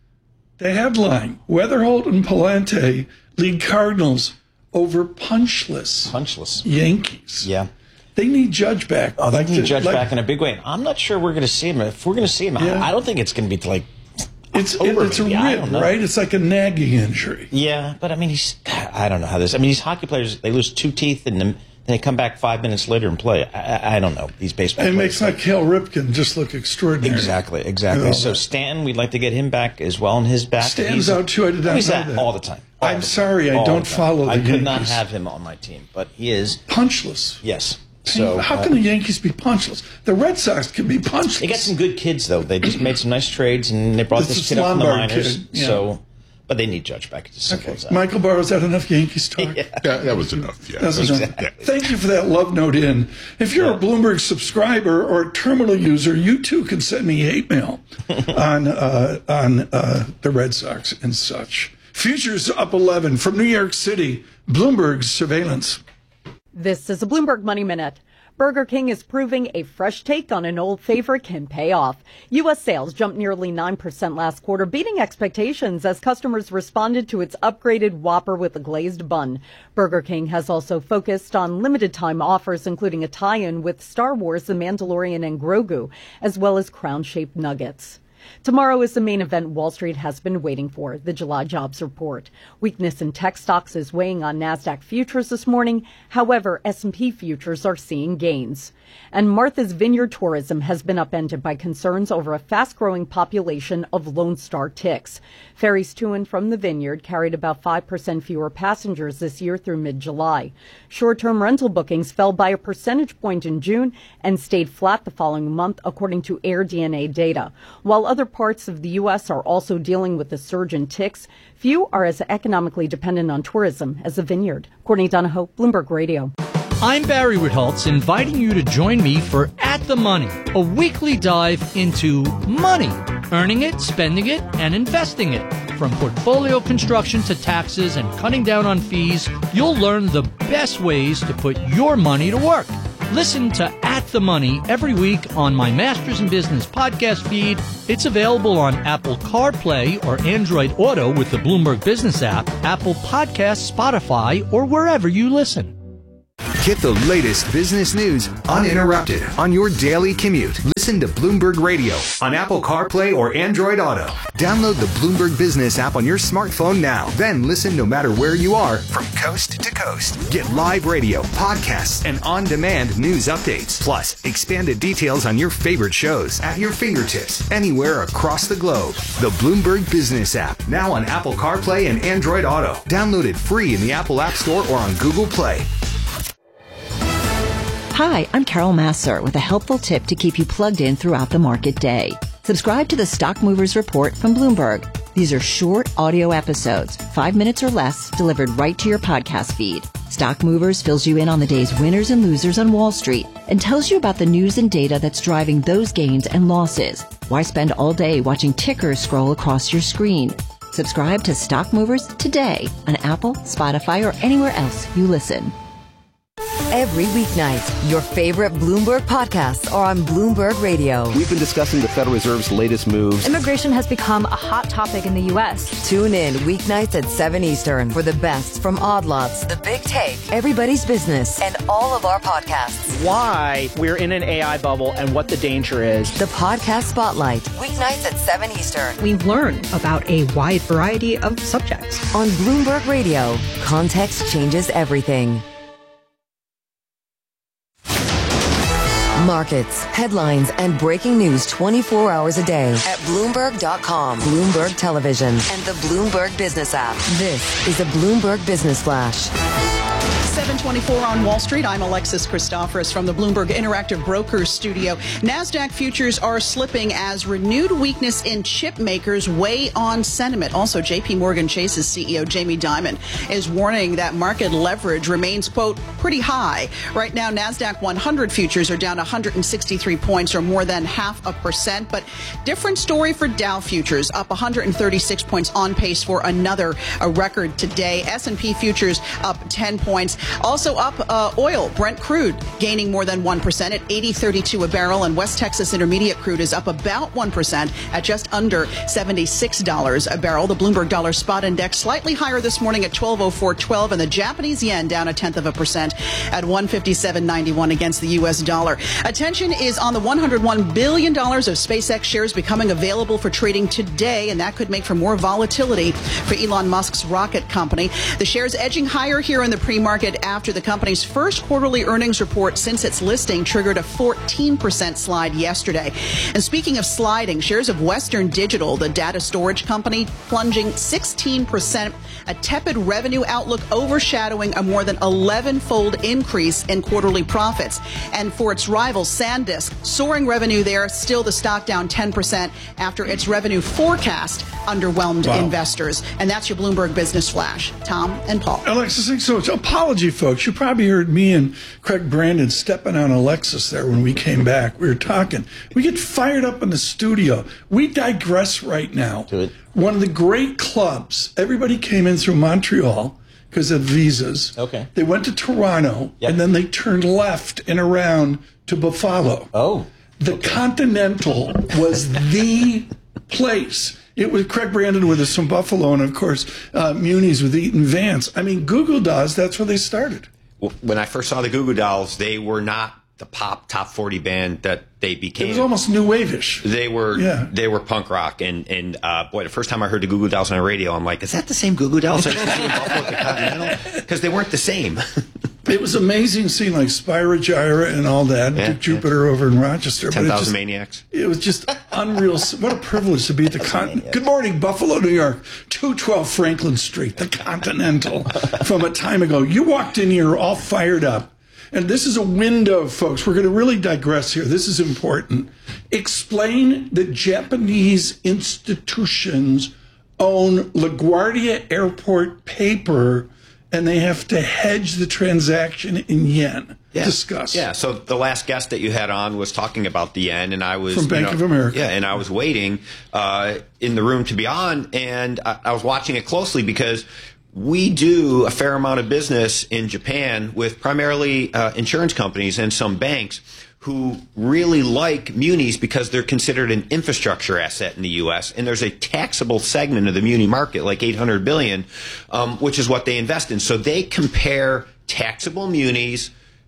The headline, Weatherholt and Palante lead Cardinals over punchless, punchless Yankees. Yeah. They need Judge back. Oh, they like need the, Judge like, back in a big way. I'm not sure we're going to see him. If we're going to see him, yeah. I, I don't think it's going to be like It's, October, it's a maybe. rib, right? It's like a nagging injury. Yeah, but I mean, he's, I don't know how this, I mean, these hockey players, they lose two teeth and then they come back five minutes later and play. I, I, I don't know. These baseball and it players. makes like Cal Ripken just look extraordinary. Exactly, exactly. You know, so Stanton, we'd like to get him back as well in his back. Stanton's out too. I did not he's know out that. all the time. All I'm the sorry, time. I all don't the follow the I could Yankees. not have him on my team, but he is punchless. Yes. So how uh, can the Yankees be punchless? The Red Sox can be punchless. They got some good kids though. They just made some nice trades and they brought this, this kid up from the minors. Kid, yeah. So, but they need Judge back. It's as simple okay. as that. Michael Barr, is that enough Yankees talk? yeah. yeah, that was enough. Yeah, That's exactly. enough. Thank you for that love note in. If you're yeah. a Bloomberg subscriber or a terminal user, you too can send me hate mail on uh, on uh, the Red Sox and such. Futures up eleven from New York City. Bloomberg's surveillance. This is a Bloomberg Money Minute. Burger King is proving a fresh take on an old favorite can pay off. U S sales jumped nearly nine percent last quarter, beating expectations as customers responded to its upgraded Whopper with a glazed bun. Burger King has also focused on limited-time offers, including a tie-in with Star Wars, The Mandalorian, and Grogu, as well as crown-shaped nuggets. Tomorrow is the main event Wall Street has been waiting for, the July jobs report. Weakness in tech stocks is weighing on NASDAQ futures this morning. However, S and P futures are seeing gains. And Martha's Vineyard tourism has been upended by concerns over a fast-growing population of Lone Star ticks. Ferries to and from the vineyard carried about five percent fewer passengers this year through mid-July. Short-term rental bookings fell by a percentage point in June and stayed flat the following month, according to AirDNA data. While other parts of the U S are also dealing with the surge in ticks, few are as economically dependent on tourism as the vineyard. Courtney Donahoe, Bloomberg Radio. I'm Barry Ritholtz, inviting you to join me for At the Money, a weekly dive into money, earning it, spending it, and investing it. From portfolio construction to taxes and cutting down on fees, you'll learn the best ways to put your money to work. Listen to At At the Money every week on my Masters in Business podcast feed. It's available on Apple CarPlay or Android Auto with the Bloomberg Business app, Apple Podcasts, Spotify, or wherever you listen. Get the latest business news uninterrupted on your daily commute. Listen to Bloomberg Radio on Apple CarPlay or Android Auto. Download the Bloomberg Business app on your smartphone now. Then listen no matter where you are from coast to coast. Get live radio, podcasts, and on-demand news updates. Plus, expanded details on your favorite shows at your fingertips anywhere across the globe. The Bloomberg Business app, now on Apple CarPlay and Android Auto. Download it free in the Apple App Store or on Google Play. Hi, I'm Carol Masser with a helpful tip to keep you plugged in throughout the market day. Subscribe to the Stock Movers Report from Bloomberg. These are short audio episodes, five minutes or less, delivered right to your podcast feed. Stock Movers fills you in on the day's winners and losers on Wall Street and tells you about the news and data that's driving those gains and losses. Why spend all day watching tickers scroll across your screen? Subscribe to Stock Movers today on Apple, Spotify, or anywhere else you listen. Every weeknight, your favorite Bloomberg podcasts are on Bloomberg Radio. We've been discussing the Federal Reserve's latest moves. Immigration has become a hot topic in the U S. Tune in weeknights at seven Eastern for the best from Odd Lots, The Big Take, Everybody's Business, and all of our podcasts. Why we're in an A I bubble and what the danger is. The Podcast Spotlight, weeknights at seven Eastern. We learn about a wide variety of subjects. On Bloomberg Radio, context changes everything. Markets, headlines, and breaking news twenty-four hours a day at Bloomberg dot com, Bloomberg Television, and the Bloomberg Business app. This is a Bloomberg Business Flash. seven twenty-four on Wall Street. I'm Alexis Christoforous from the Bloomberg Interactive Brokers studio. NASDAQ futures are slipping as renewed weakness in chip makers weigh on sentiment. Also, J P Morgan Chase's C E O Jamie Dimon is warning that market leverage remains, quote, pretty high. Right now, NASDAQ one hundred futures are down one hundred sixty-three points or more than half a percent. But different story for Dow futures, up one hundred thirty-six points, on pace for another a record today. S and P futures up ten points. Also up, uh, oil, Brent crude gaining more than one percent at eighty thirty-two a barrel, and West Texas Intermediate crude is up about one percent at just under seventy-six dollars a barrel. The Bloomberg Dollar Spot Index slightly higher this morning at twelve oh four twelve, and the Japanese yen down a tenth of a percent at one fifty-seven ninety-one against the U S dollar. Attention is on the one hundred one billion dollars of SpaceX shares becoming available for trading today, and that could make for more volatility for Elon Musk's rocket company. The shares edging higher here in the pre-market after the company's first quarterly earnings report since its listing triggered a fourteen percent slide yesterday. And speaking of sliding, shares of Western Digital, the data storage company, plunging sixteen percent, a tepid revenue outlook overshadowing a more than eleven-fold increase in quarterly profits. And for its rival, SanDisk, soaring revenue there, still the stock down ten percent after its revenue forecast underwhelmed wow. investors. And that's your Bloomberg Business Flash. Tom and Paul. Alexis, thanks so much. Apology, folks. You probably heard me and Craig Brandon stepping on Alexis there when we came back. We were talking. We get fired up in the studio. We digress right now. Good. One of the great clubs, everybody came in through Montreal because of visas. Okay. They went to Toronto, yep. and then they turned left and around to Buffalo. Oh. The okay. Continental was the place. It was Craig Brandon with us from Buffalo, and of course, uh, Muni's with Eaton Vance. I mean, Goo Goo Dolls, that's where they started. Well, when I first saw the Goo Goo Dolls, they were not the pop top forty band that they became. It was almost new wave-ish. They were, yeah. they were punk rock, and and uh, boy, the first time I heard the Goo Goo Dolls on the radio, I'm like, is that the same Goo Goo Dolls I saw in Buffalo at the Continental? Because they weren't the same. It was amazing seeing like Spyro Gyra and all that, yeah, Jupiter yeah. over in Rochester. ten thousand Maniacs. It was just unreal. What a privilege to be at the Continental. Good morning, Buffalo, New York. two twelve Franklin Street, the Continental, from a time ago. You walked in here all fired up. And this is a window, folks. We're going to really digress here. This is important. Explain that Japanese institutions own LaGuardia Airport paper, and they have to hedge the transaction in yen. Yeah. Discuss. Yeah. So the last guest that you had on was talking about the yen, and I was from Bank you know, of America. Yeah, and I was waiting uh, in the room to be on, and I, I was watching it closely because we do a fair amount of business in Japan with primarily uh, insurance companies and some banks who really like munis because they're considered an infrastructure asset in the U S, and there's a taxable segment of the muni market, like eight hundred billion dollars, um, which is what they invest in. So they compare taxable munis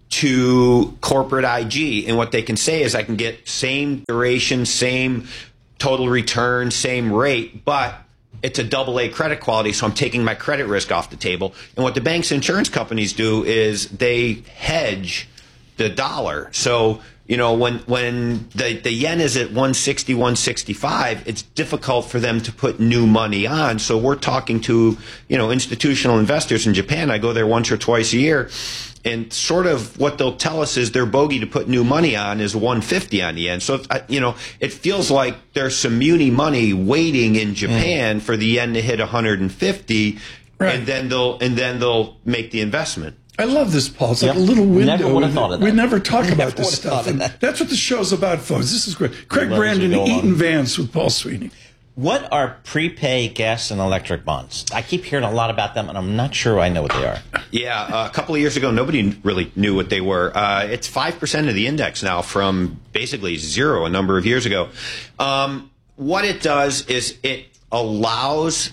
to corporate I G, and what they can say is I can get same duration, same total return, same rate, but it's a double A credit quality, so I'm taking my credit risk off the table. And what the banks and insurance companies do is they hedge the dollar. So, you know, when when the, the yen is at one sixty, one sixty-five, it's difficult for them to put new money on. So we're talking to, you know, institutional investors in Japan. I go there once or twice a year. And sort of what they'll tell us is their bogey to put new money on is one fifty on the yen. So, you know, it feels like there's some muni money waiting in Japan mm. for the yen to hit one fifty, right. and then they'll and then they'll make the investment. I love this, Paul. It's yep. like a little window. Never would have thought of that. We never talk about this Never stuff. And that. That's what the show's about, folks. This is great. Craig Brandon, Eaton Vance with Paul Sweeney. What are prepay gas and electric bonds? I keep hearing a lot about them, and I'm not sure I know what they are. Yeah, uh, a couple of years ago, nobody really knew what they were. Uh, it's five percent of the index now from basically zero a number of years ago. Um, what it does is it allows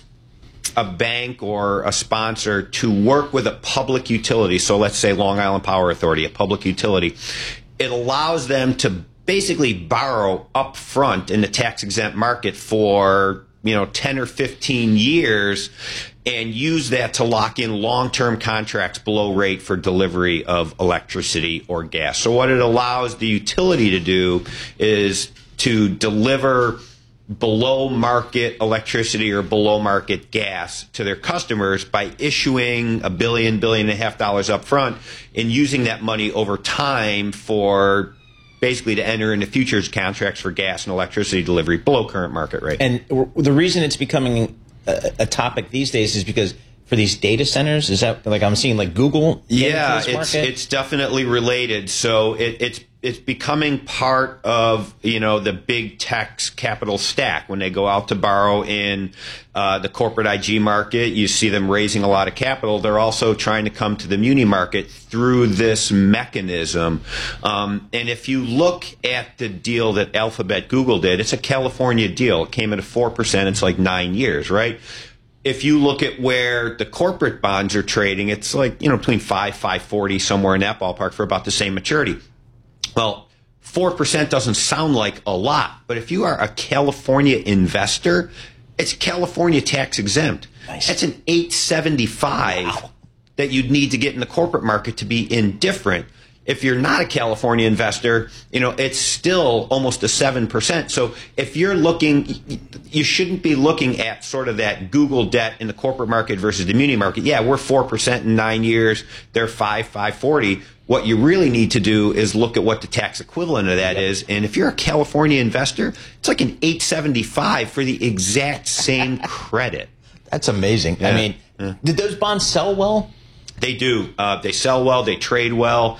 a bank or a sponsor to work with a public utility. So let's say Long Island Power Authority, a public utility. It allows them to basically borrow up front in the tax-exempt market for, you know, ten or fifteen years and use that to lock in long-term contracts below rate for delivery of electricity or gas. So what it allows the utility to do is to deliver below market electricity or below market gas to their customers by issuing a billion, billion and a half dollars up front and using that money over time for basically to enter into futures contracts for gas and electricity delivery below current market rate. And the reason it's becoming a, a topic these days is because for these data centers, is that like I'm seeing like Google? Yeah, it's it's definitely related. So it, it's it's becoming part of, you know, the big tech's capital stack. When they go out to borrow in uh, the corporate I G market, you see them raising a lot of capital. They're also trying to come to the muni market through this mechanism. Um, and if you look at the deal that Alphabet Google did, it's a California deal. It came at a four percent. It's like nine years, right? If you look at where the corporate bonds are trading, it's like, you know, between five, five forty, somewhere in that ballpark for about the same maturity. Well, four percent doesn't sound like a lot, but if you are a California investor, it's California tax exempt. Nice. That's an eight seventy-five wow. that you'd need to get in the corporate market to be indifferent. If you're not a California investor, you know, it's still almost a seven percent. So if you're looking, you shouldn't be looking at sort of that Google debt in the corporate market versus the muni market. Yeah, we're four percent in nine years. They're five, five forty. What you really need to do is look at what the tax equivalent of that is. And if you're a California investor, it's like an eight seventy-five for the exact same credit. That's amazing. Yeah. I mean, yeah. Did those bonds sell well? They do. Uh, they sell well. They trade well.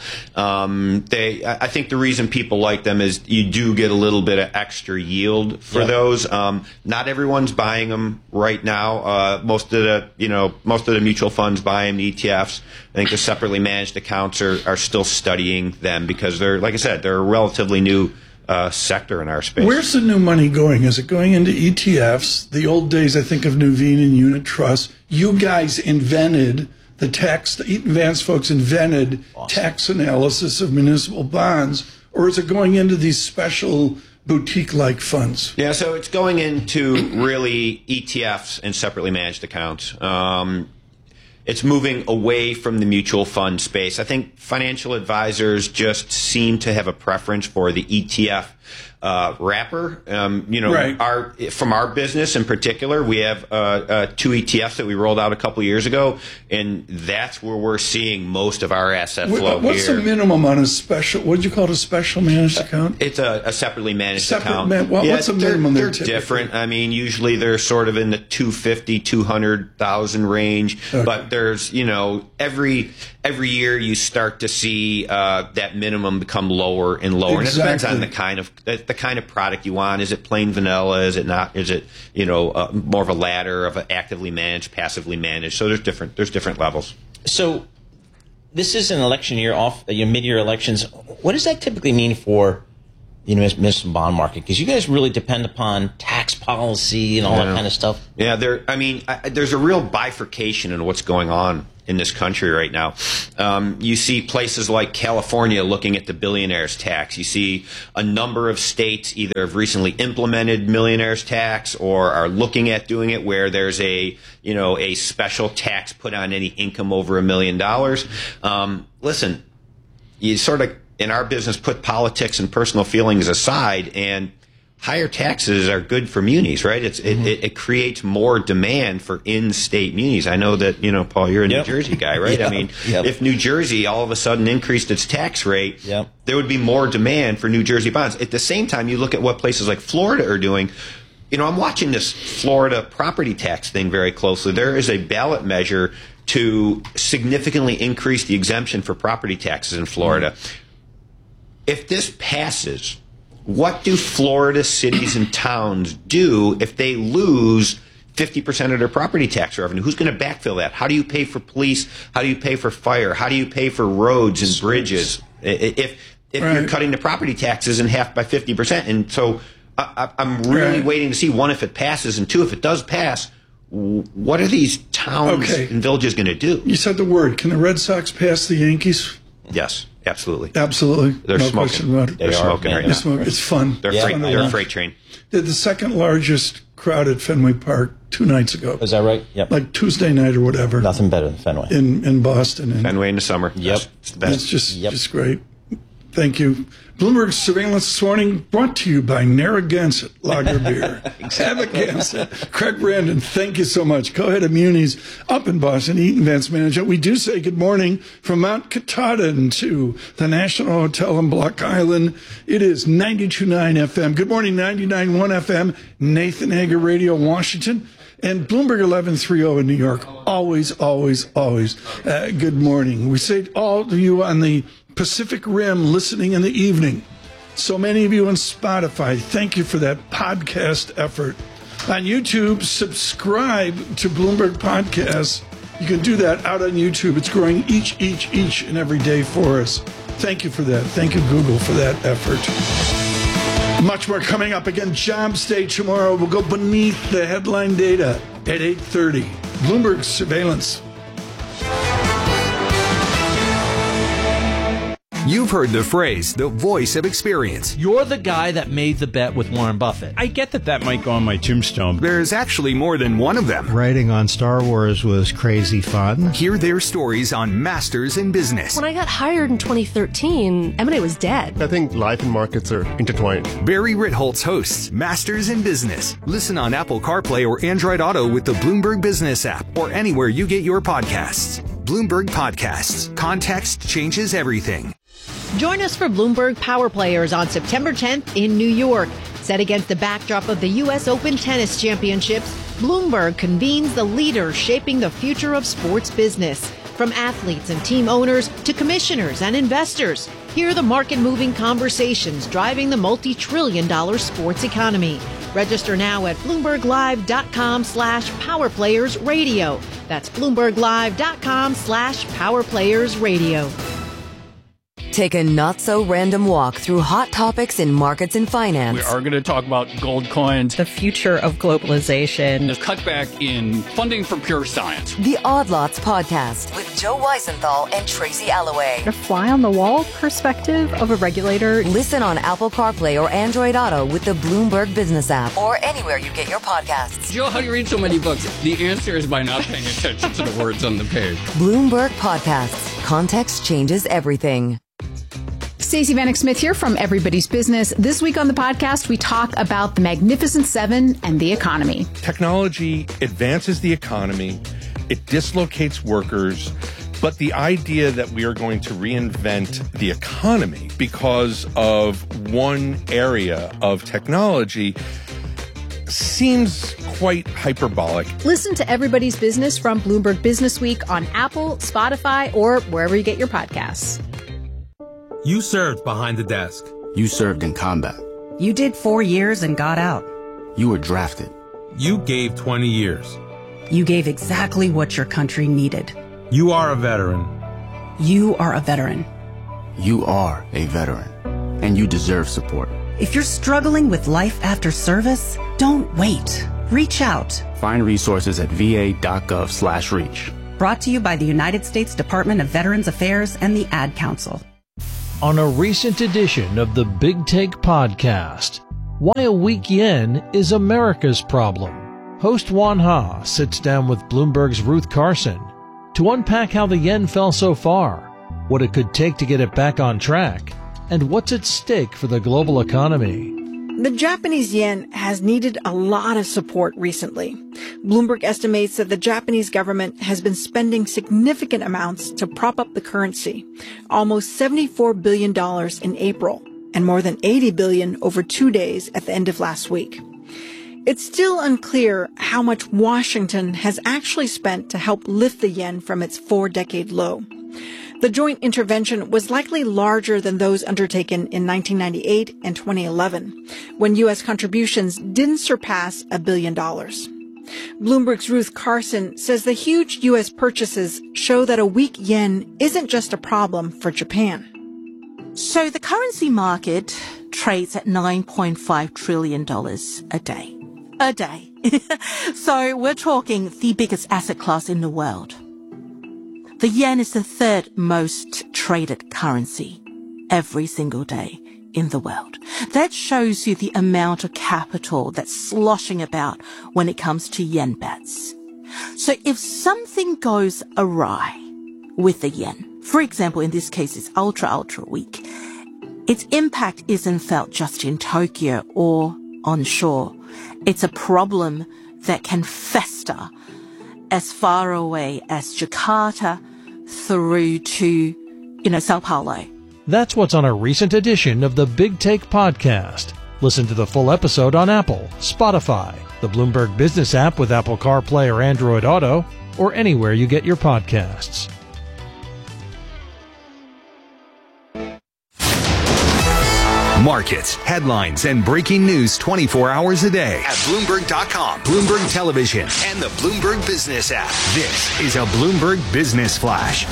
Um, they. I think the reason people like them is you do get a little bit of extra yield for yep. those. Um, not everyone's buying them right now. Uh, most of the, you know, most of the mutual funds buy them, the E T Fs. I think the separately managed accounts are, are still studying them because they're, like I said, they're a relatively new uh, sector in our space. Where's the new money going? Is it going into E T Fs? The old days, I think of Nuveen and Unit Trust. You guys invented the tax, the Eaton Vance folks invented awesome. tax analysis of municipal bonds, or is it going into these special boutique-like funds? Yeah, so it's going into really E T Fs and separately managed accounts. Um, it's moving away from the mutual fund space. I think financial advisors just seem to have a preference for the E T F uh, wrapper. Um, you know, right. our from our business in particular, we have uh, uh, two E T Fs that we rolled out a couple of years ago, and that's where we're seeing most of our asset flow. What's here. the minimum on a special? What did you call it? A special managed account? It's a, a separately managed Separate account. Man, well, yeah, what's the they're, minimum? They're there different. I mean, usually they're sort of in the two fifty, two hundred thousand range, okay. but there's, you know, every every year you start to see uh, that minimum become lower and lower, exactly. and it depends on the kind of the, the kind of product you want. Is it plain vanilla? Is it not? Is it, you know, uh, more of a ladder of an actively managed, passively managed? So there's different there's different levels. So this is an election year, off your mid-year elections. What does that typically mean for the municipal bond market? Because you guys really depend upon tax policy and all yeah. that kind of stuff. Yeah, there. I mean, I, there's a real bifurcation in what's going on in this country right now. Um, you see places like California looking at the billionaires tax. You see a number of states either have recently implemented millionaires tax or are looking at doing it, where there's a, you know, a special tax put on any income over a million dollars. Um, listen, you sort of, in our business, put politics and personal feelings aside, and higher taxes are good for munis, right? It's, mm-hmm. it, it creates more demand for in-state munis. I know that, you know, Paul, you're a yep. New Jersey guy, right? yep. I mean, yep. if New Jersey all of a sudden increased its tax rate, yep. there would be more demand for New Jersey bonds. At the same time, you look at what places like Florida are doing. You know, I'm watching this Florida property tax thing very closely. There is a ballot measure to significantly increase the exemption for property taxes in Florida. Mm-hmm. If this passes, what do Florida cities and towns do if they lose fifty percent of their property tax revenue? Who's going to backfill that? How do you pay for police? How do you pay for fire? How do you pay for roads and bridges if if right. you're cutting the property taxes in half by fifty percent? And so I, I'm really right. waiting to see, one, if it passes, and two, if it does pass, what are these towns okay. and villages going to do? You said the word. Can the Red Sox pass the Yankees? Yes. Absolutely. Absolutely. They're no smoking. Question about it. They're they smoking are, right now. Smoking. It's fun. They're, yeah. freight, they're a freight train. They're the second largest crowd at Fenway Park two nights ago. Is that right? Yep. Like Tuesday night or whatever. Nothing better than Fenway. In in Boston. And Fenway in the summer. Yep. It's the best. It's just, yep. just great. Thank you. Bloomberg Surveillance this morning brought to you by Narragansett Lager Beer. Have a Gansett. Craig Brandon, thank you so much. Go ahead, Munis up in Boston, Eaton Vance Management. We do say good morning from Mount Katahdin to the National Hotel in Block Island. It is ninety-two point nine F M. Good morning, ninety-nine point one F M, Nathan Hager Radio, Washington. And Bloomberg eleven thirty in New York. Always, always, always. Uh, good morning. We say all of you on the Pacific Rim listening in the evening. So many of you on Spotify, thank you for that podcast effort. On YouTube, subscribe to Bloomberg Podcasts. You can do that out on YouTube. It's growing each, each, each and every day for us. Thank you for that. Thank you, Google, for that effort. Much more coming up. Again, Jobs Day tomorrow. We'll go beneath the headline data at eight thirty. Bloomberg Surveillance. You've heard the phrase, the voice of experience. You're the guy that made the bet with Warren Buffett. I get that that might go on my tombstone. There's actually more than one of them. Writing on Star Wars was crazy fun. Hear their stories on Masters in Business. When I got hired in twenty thirteen, M and A was dead. I think life and markets are intertwined. Barry Ritholtz hosts Masters in Business. Listen on Apple CarPlay or Android Auto with the Bloomberg Business app or anywhere you get your podcasts. Bloomberg Podcasts. Context changes everything. Join us for Bloomberg Power Players on September tenth in New York. Set against the backdrop of the U S Open Tennis Championships, Bloomberg convenes the leaders shaping the future of sports business. From athletes and team owners to commissioners and investors, hear the market-moving conversations driving the multi-trillion dollar sports economy. Register now at BloombergLive.com slash PowerPlayersRadio. That's BloombergLive.com slash PowerPlayersRadio. Take a not-so-random walk through hot topics in markets and finance. We are going to talk about gold coins, the future of globalization, the cutback in funding for pure science. The Odd Lots Podcast with Joe Weisenthal and Tracy Alloway. A fly-on-the-wall perspective of a regulator. Listen on Apple CarPlay or Android Auto with the Bloomberg Business app or anywhere you get your podcasts. Joe, how do you read so many books? The answer is by not paying attention to the words on the page. Bloomberg Podcasts. Context changes everything. Stacey Vanek Smith here from Everybody's Business. This week on the podcast, we talk about the Magnificent Seven and the economy. Technology advances the economy. It dislocates workers. But the idea that we are going to reinvent the economy because of one area of technology seems quite hyperbolic. Listen to Everybody's Business from Bloomberg Business Week on Apple, Spotify, or wherever you get your podcasts. You served behind the desk. You served in combat. You did four years and got out. You were drafted. You gave twenty years. You gave exactly what your country needed. You are a veteran. You are a veteran. You are a veteran, and you deserve support. If you're struggling with life after service, don't wait. Reach out. Find resources at va.gov slash reach. Brought to you by the United States Department of Veterans Affairs and the Ad Council. On a recent edition of the Big Take podcast, why a weak yen is America's problem. Host Juan Ha sits down with Bloomberg's Ruth Carson to unpack how the yen fell so far, what it could take to get it back on track, and what's at stake for the global economy. The Japanese yen has needed a lot of support recently. Bloomberg estimates that the Japanese government has been spending significant amounts to prop up the currency, almost seventy-four billion dollars in April, and more than eighty billion dollars over two days at the end of last week. It's still unclear how much Washington has actually spent to help lift the yen from its four-decade low. The joint intervention was likely larger than those undertaken in nineteen ninety-eight and twenty eleven, when U S contributions didn't surpass a billion dollars. Bloomberg's Ruth Carson says the huge U S purchases show that a weak yen isn't just a problem for Japan. So the currency market trades at nine point five trillion dollars a day. A day. So we're talking the biggest asset class in the world. The yen is the third most traded currency every single day in the world. That shows you the amount of capital that's sloshing about when it comes to yen bets. So if something goes awry with the yen, for example, in this case, it's ultra, ultra weak, its impact isn't felt just in Tokyo or onshore. It's a problem that can fester as far away as Jakarta through to, you know, Sao Paulo. That's what's on a recent edition of the Big Take podcast. Listen to the full episode on Apple, Spotify, the Bloomberg Business app with Apple CarPlay or Android Auto, or anywhere you get your podcasts. Markets, headlines, and breaking news twenty-four hours a day at Bloomberg dot com, Bloomberg Television, and the Bloomberg Business app. This is a Bloomberg Business Flash.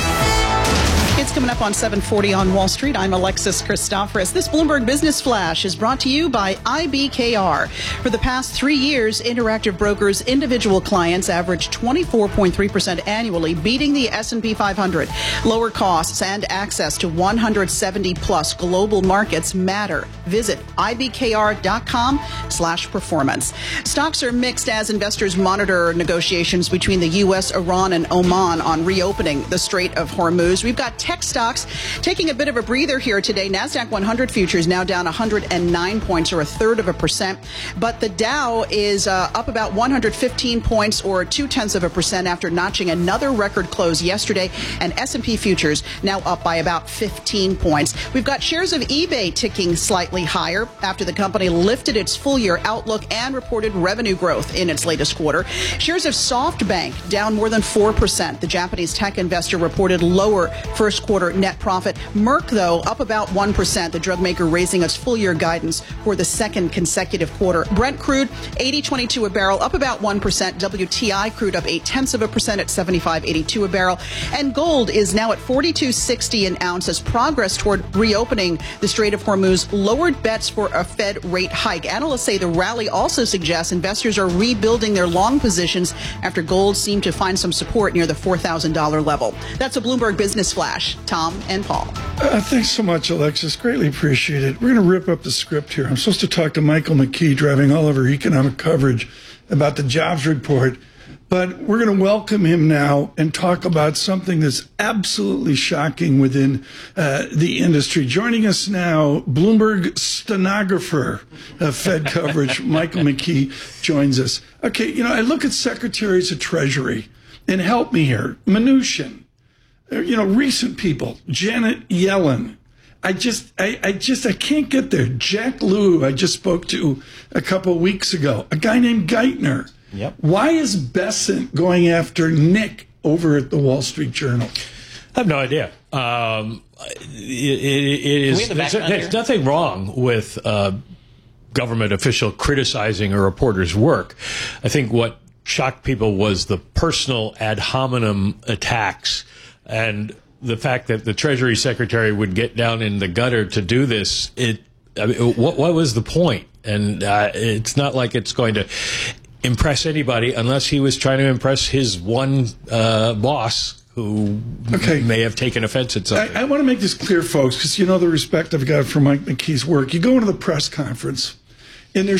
It's coming up on seven forty on Wall Street. I'm Alexis Christoforous. This Bloomberg Business Flash is brought to you by I B K R. For the past three years, Interactive Brokers' individual clients averaged twenty-four point three percent annually, beating the S and P five hundred. Lower costs and access to one hundred seventy plus global markets matter. Visit I B K R dot com slash performance. Stocks are mixed as investors monitor negotiations between the U S, Iran, and Oman on reopening the Strait of Hormuz. We've got tech stocks taking a bit of a breather here today. NASDAQ one hundred futures now down one hundred nine points, or a third of a percent. But the Dow is uh, up about one hundred fifteen points, or two-tenths of a percent, after notching another record close yesterday. And S and P futures now up by about fifteen points. We've got shares of eBay ticking slightly higher after the company lifted its full-year outlook and reported revenue growth in its latest quarter. Shares of SoftBank down more than four percent. The Japanese tech investor reported lower first quarter net profit. Merck, though, up about one percent. The drug maker raising its full-year guidance for the second consecutive quarter. Brent crude, eighty twenty-two a barrel, up about one percent. W T I crude up eight-tenths of a percent at seventy-five eighty-two a barrel. And gold is now at forty-two sixty an ounce as progress toward reopening the Strait of Hormuz lowered bets for a Fed rate hike. Analysts say the rally also suggests investors are rebuilding their long positions after gold seemed to find some support near the four thousand dollars level. That's a Bloomberg Business Flash. Tom and Paul. Uh, thanks so much, Alexis. Greatly appreciate it. We're going to rip up the script here. I'm supposed to talk to Michael McKee, driving all of our economic coverage, about the jobs report. But we're going to welcome him now and talk about something that's absolutely shocking within uh, the industry. Joining us now, Bloomberg stenographer of Fed coverage, Michael McKee, joins us. Okay, you know, I look at secretaries of Treasury, and help me here, Mnuchin, you know, recent people, Janet Yellen. I just, I, I just, I can't get there. Jack Lew, I just spoke to a couple of weeks ago. A guy named Geithner. Yep. Why is Bessent going after Nick over at the Wall Street Journal? I have no idea. Um, it, it, it is. The there's, there's nothing wrong with uh, government official criticizing a reporter's work. I think what shocked people was the personal ad hominem attacks and the fact that the Treasury Secretary would get down in the gutter to do this, it, I mean, what, what was the point? And uh, it's not like it's going to impress anybody unless he was trying to impress his one uh, boss who okay. may have taken offense at something. I, I want to make this clear, folks, because you know the respect I've got for Mike McKee's work. You go into the press conference, and there's